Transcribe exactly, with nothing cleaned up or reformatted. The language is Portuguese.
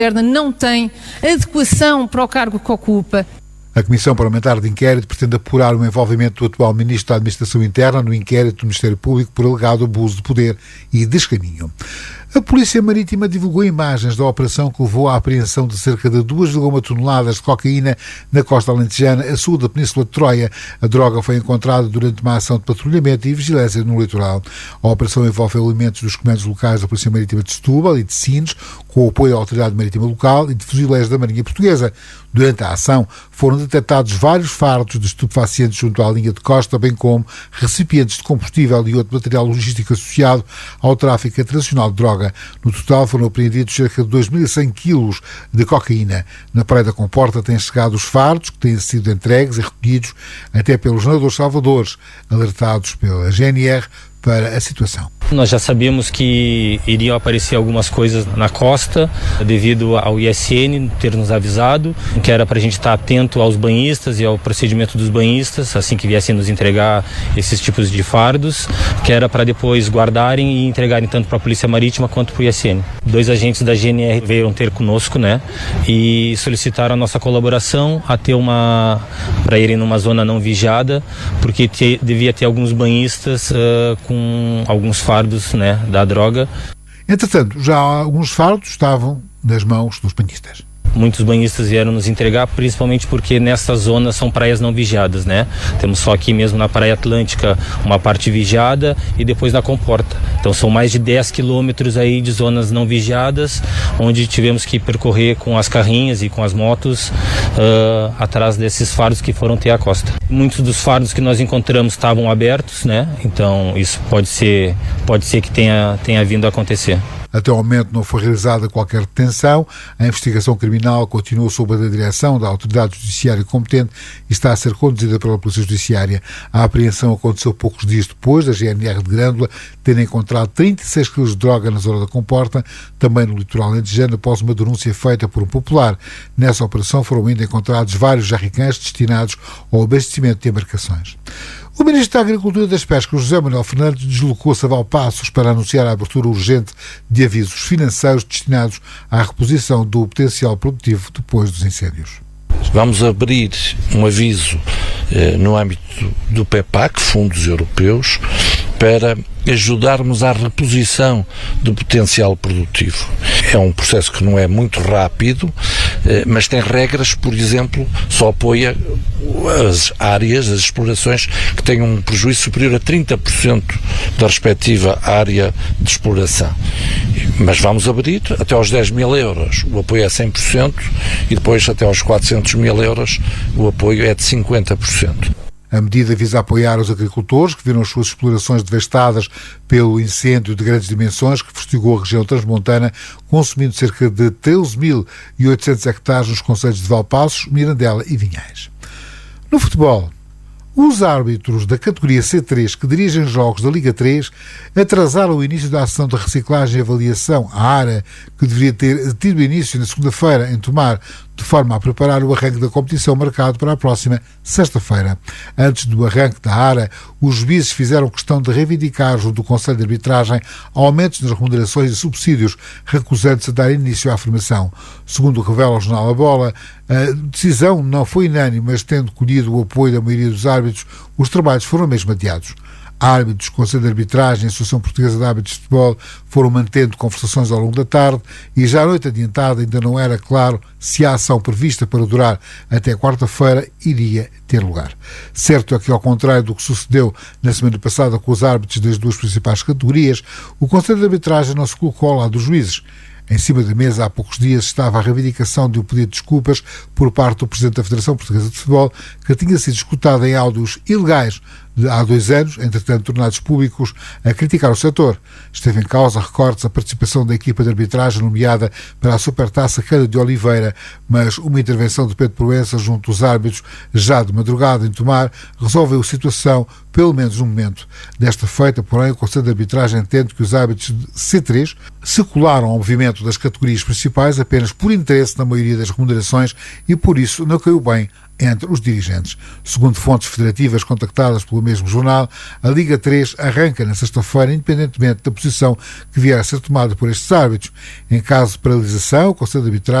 não tem adequação para o cargo que ocupa. A Comissão Parlamentar de Inquérito pretende apurar o envolvimento do atual Ministro da Administração Interna no inquérito do Ministério Público por alegado abuso de poder e descaminho. A Polícia Marítima divulgou imagens da operação que levou à apreensão de cerca de duas vírgula um toneladas de cocaína na costa alentejana, a sul da Península de Troia. A droga foi encontrada durante uma ação de patrulhamento e vigilância no litoral. A operação envolve elementos dos comandos locais da Polícia Marítima de Setúbal e de Sines, com o apoio da Autoridade Marítima Local e de fuzileiros da Marinha Portuguesa. Durante a ação, foram detectados vários fardos de estupefacientes junto à linha de costa, bem como recipientes de combustível e outro material logístico associado ao tráfico internacional de droga. No total foram apreendidos cerca de dois mil e cem quilos de cocaína. Na Praia da Comporta têm chegado os fardos, que têm sido entregues e recolhidos até pelos nadadores salvadores, alertados pela G N R para a situação. Nós já sabíamos que iriam aparecer algumas coisas na costa devido ao I S N ter nos avisado que era para a gente estar atento aos banhistas e ao procedimento dos banhistas assim que viessem nos entregar esses tipos de fardos, que era para depois guardarem e entregarem tanto para a Polícia Marítima quanto para o I S N. Dois agentes da G N R veio ter conosco, né, e solicitaram a nossa colaboração a ter uma para irem numa zona não vigiada, porque te, devia ter alguns banhistas uh, com alguns fardos, né, da droga. Entretanto, já alguns fardos estavam nas mãos dos banhistas. Muitos banhistas vieram nos entregar, principalmente porque nessa zona são praias não vigiadas, né? Temos só aqui mesmo na Praia Atlântica uma parte vigiada e depois na Comporta. Então são mais de dez quilômetros aí de zonas não vigiadas, onde tivemos que percorrer com as carrinhas e com as motos uh, atrás desses fardos que foram ter a costa. Muitos dos fardos que nós encontramos estavam abertos, né? Então isso pode ser, pode ser que tenha, tenha vindo a acontecer. Até o momento não foi realizada qualquer detenção. A investigação criminal continua sob a direção da autoridade judiciária competente e está a ser conduzida pela Polícia Judiciária. A apreensão aconteceu poucos dias depois da G N R de Grândola ter encontrado trinta e seis quilos de droga na zona da Comporta, também no litoral alentejano, após uma denúncia feita por um popular. Nessa operação foram ainda encontrados vários jarricãs destinados ao abastecimento de embarcações. O Ministro da Agricultura e das Pescas, José Manuel Fernandes, deslocou-se a Valpaços para anunciar a abertura urgente de avisos financeiros destinados à reposição do potencial produtivo depois dos incêndios. Vamos abrir um aviso eh, no âmbito do PEPAC, Fundos Europeus, para ajudarmos à reposição do potencial produtivo. É um processo que não é muito rápido, eh, mas tem regras, por exemplo, só apoia as áreas, as explorações que tenham um prejuízo superior a trinta por cento da respectiva área de exploração. Mas vamos abrir até aos dez mil euros, o apoio é cem por cento, e depois até aos quatrocentos mil euros o apoio é de cinquenta por cento. A medida visa apoiar os agricultores que viram as suas explorações devastadas pelo incêndio de grandes dimensões que fustigou a região transmontana, consumindo cerca de treze mil e oitocentos hectares nos concelhos de Valpaços, Mirandela e Vinhais. No futebol, os árbitros da categoria C três que dirigem jogos da Liga três atrasaram o início da ação de reciclagem e avaliação, a ARA, que deveria ter tido início na segunda-feira em Tomar, de forma a preparar o arranque da competição marcado para a próxima sexta-feira. Antes do arranque da ARA, os juízes fizeram questão de reivindicar junto do Conselho de Arbitragem aumentos nas remunerações e subsídios, recusando-se a dar início à formação. Segundo revela o jornal A Bola, a decisão não foi unânime, mas tendo colhido o apoio da maioria dos árbitros, os trabalhos foram mesmo adiados. Árbitros, Conselho de Arbitragem e Associação Portuguesa de Árbitros de Futebol foram mantendo conversações ao longo da tarde e já à noite adiantada ainda não era claro se a ação prevista para durar até quarta-feira iria ter lugar. Certo é que, ao contrário do que sucedeu na semana passada com os árbitros das duas principais categorias, o Conselho de Arbitragem não se colocou ao lado dos juízes. Em cima da mesa, há poucos dias, estava a reivindicação de um pedido de desculpas por parte do Presidente da Federação Portuguesa de Futebol, que tinha sido escutado em áudios ilegais de há dois anos, entretanto tornados públicos, a criticar o setor. Esteve em causa, recortes, a participação da equipa de arbitragem nomeada para a Supertaça Cândido de Oliveira, mas uma intervenção de Pedro Proença junto dos árbitros, já de madrugada em Tomar, resolveu a situação, pelo menos no momento. Desta feita, porém, o Conselho de Arbitragem entende que os árbitros de C três se colaram ao movimento das categorias principais apenas por interesse na maioria das remunerações e, por isso, não caiu bem entre os dirigentes. Segundo fontes federativas contactadas pelo pelo mesmo jornal, a Liga três arranca na sexta-feira, independentemente da posição que vier a ser tomada por estes árbitros. Em caso de paralisação, o Conselho de Arbitragem